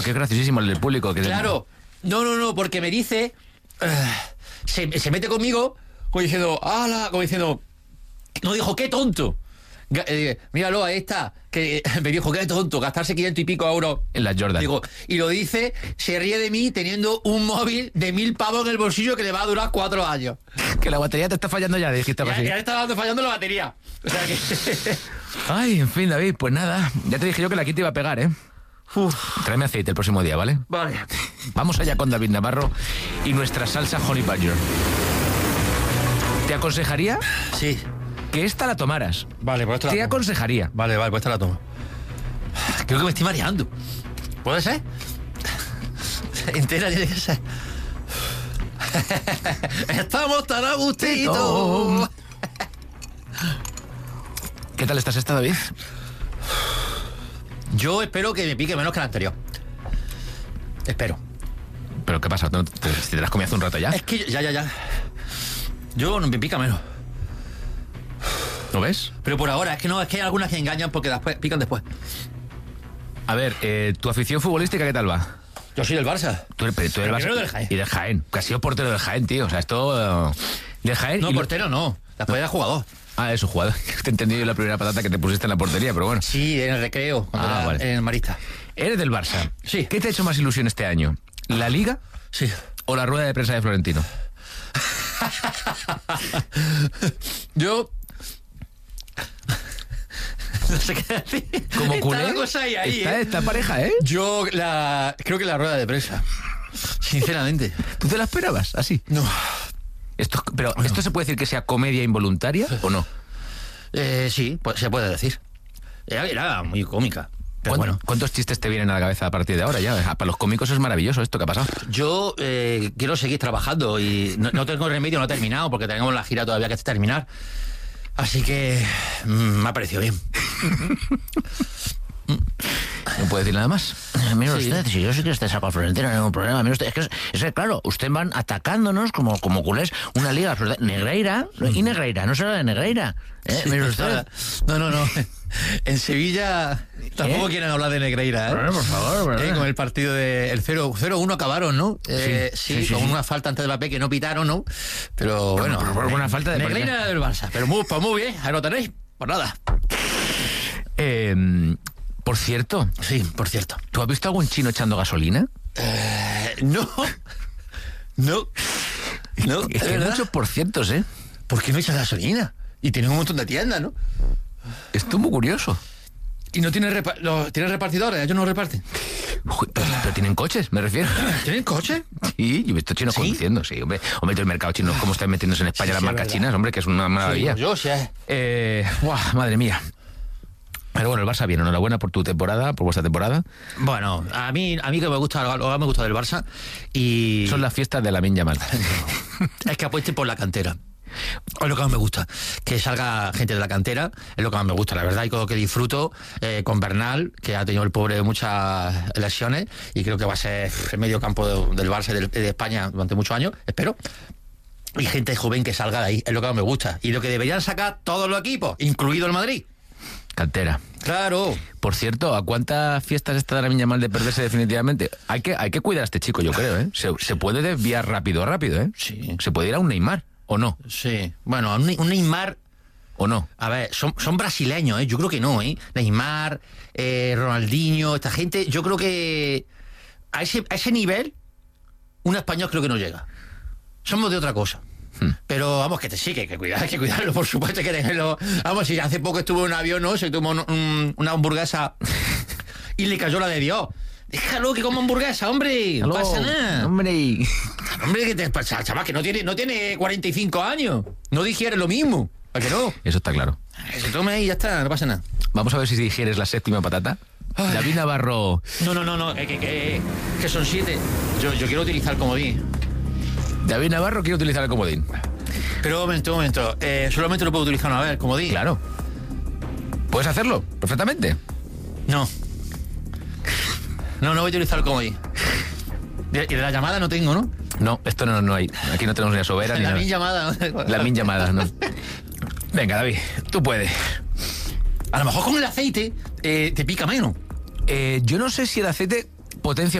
Que es graciosísimo el del público. Que Claro. No, porque me dice... se mete conmigo como diciendo... ¡Hala! Como diciendo... No, dijo, ¡qué tonto! Míralo, ahí está. Que me dijo, qué tonto, gastarse 500 y pico euros en la Jordan. Digo, y lo dice, se ríe de mí teniendo un móvil de 1.000 pavos en el bolsillo que le va a durar 4 años. Que la batería te está fallando ya, dijiste algo así. Ya está fallando la batería. O sea que... Ay, en fin, David, pues nada. Ya te dije yo que la Kitty iba a pegar, ¿eh? Tráeme aceite el próximo día, ¿vale? Vale. Vamos allá con David Navarro y nuestra salsa Honey Badger. ¿Te aconsejaría? Sí. Que esta la tomaras. Vale, pues Te aconsejaría. Vale, pues esta la tomo. Creo que me estoy mareando. ¿Puede ser? Entera tiene que ser. Estamos tan a gustito. ¿Qué tal estás esta, David? Yo espero que me pique menos que la anterior. Espero. ¿Pero qué pasa? ¿Te las comí hace un rato ya? Es que ya. Yo no me pica menos. ¿Lo ves? Pero por ahora, es que hay algunas que engañan porque después pican después. A ver, ¿tu afición futbolística qué tal va? Yo soy del Barça. Tú eres del Barça. Del Jaén. Y del Jaén. Que has sido portero del Jaén, tío. O sea, esto... del Jaén... No, portero no. Después era jugador. Ah, eso, jugador. Te he entendido la primera patata que te pusiste en la portería, pero bueno. Sí, en el recreo. Vale. En el Marista. ¿Eres del Barça? Sí. ¿Qué te ha hecho más ilusión este año? ¿La Liga? Sí. ¿O la rueda de prensa de Florentino? Yo... No sé qué decir. Como culé. Está la cosa ahí, Esta pareja, ¿eh? Yo creo que la rueda de prensa. Sinceramente. ¿Tú te la esperabas así? No. Pero, ¿esto se puede decir que sea comedia involuntaria o no? Sí, pues, se puede decir. Era muy cómica. Pero bueno. ¿Cuántos chistes te vienen a la cabeza a partir de ahora ya? Para los cómicos es maravilloso esto que ha pasado. Yo quiero seguir trabajando y no tengo remedio, no he terminado porque tenemos la gira todavía que terminar. Así que me ha parecido bien. No puede decir nada más. Mire usted, si yo sé que usted saca al Florentino, no hay ningún problema. Mire usted, es que claro, usted van atacándonos como culés una liga Negreira y Negreira, no será de Negreira. Mire usted. No. En Sevilla tampoco quieren hablar de Negreira, ¿eh? Por favor, Con el partido el 0-1 acabaron, ¿no? Sí, con una falta antes de la P que no pitaron, ¿no? Pero bueno. Por una falta de Negreira del Barça, pero muy bien, ahí lo tenéis, por nada. Por cierto. Sí, por cierto. ¿Tú has visto algún chino echando gasolina? No. Es que hay muchos por cientos, ¿eh? ¿Por qué no echan gasolina? Y tienen un montón de tiendas, ¿no? Esto es muy curioso. Y no tienen repartidores, ellos no reparten. Uy, pero tienen coches, me refiero. ¿Tienen coche? Sí, yo he visto chinos conduciendo, sí, hombre. Hombre, el mercado chino, ¿cómo están metiéndose en España las marcas chinas? Hombre, que es una maravilla. Sí, yo sí. Madre mía. Pero bueno, el Barça bien, enhorabuena por tu temporada, por vuestra temporada. Bueno, a mí que me gusta del Barça y... Son las fiestas de Lamine Yamal. Es que apueste por la cantera. Es lo que más me gusta, que salga gente de la cantera, es lo que más me gusta, la verdad, y con lo que disfruto con Bernal, que ha tenido el pobre muchas lesiones, y creo que va a ser el medio campo del Barça y de España durante muchos años, espero. Y gente joven que salga de ahí, es lo que más me gusta. Y lo que deberían sacar todos los equipos, incluido el Madrid. Cantera. Claro. Por cierto, ¿a cuántas fiestas está Lamine Yamal de perderse definitivamente? Hay que cuidar a este chico, yo creo, ¿eh? Se puede desviar rápido, ¿eh? Sí. Se puede ir a un Neymar, ¿o no? Sí. Bueno, un Neymar... ¿O no? A ver, son brasileños, ¿eh? Yo creo que no, ¿eh? Neymar, Ronaldinho, esta gente, yo creo que a ese nivel un español creo que no llega. Somos de otra cosa. Pero vamos, que hay que cuidarlo, por supuesto, hay que tenerlo. Vamos, si hace poco estuvo en un avión, ¿no? Se tomó una hamburguesa y le cayó la de Dios. Déjalo que coma hamburguesa, hombre. No pasa nada. Hombre, que te pasa, chaval, que no tiene 45 años. No digiere lo mismo. ¿A que no? Eso está claro. Que se tome ahí y ya está, no pasa nada. Vamos a ver si digieres la séptima patata. Ay. David Navarro. No, que son 7. Yo quiero utilizar el comodín. David Navarro quiere utilizar el comodín. Pero un momento. Solamente lo puedo utilizar una vez, el comodín. Claro. ¿Puedes hacerlo? Perfectamente. No voy a utilizar el comodín. Y de la llamada no tengo, ¿no? No, esto no hay. Aquí no tenemos ni a sobera ni nada. La min llamada, ¿no? Venga, David, tú puedes. A lo mejor con el aceite te pica menos. Yo no sé si el aceite potencia